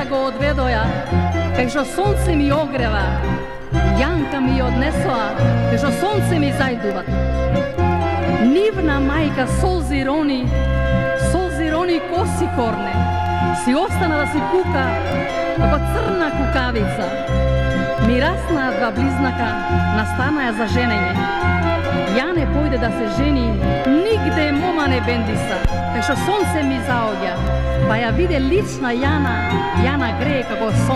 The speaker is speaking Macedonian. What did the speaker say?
го одведоја, кај што сонце ми огрева, Јанка ми однесоа, кај што сонце ми зајдуват. Нивна мајка солзи рони коси корне, си остана да си кука како црна кукавица. Ми раснаа два близнака, настанаја за женење. Јане појде да се жени, нигде мома не бендиса, кај што сонце ми заоѓа, па ја виде лична Јана грее како сонце.